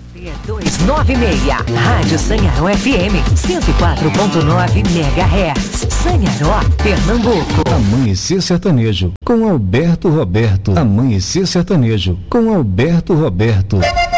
296, Rádio Sanharó FM, 104.9 MHz, Sanharó, Pernambuco. Amanhecer Sertanejo, com Alberto Roberto. Amanhecer Sertanejo, com Alberto Roberto.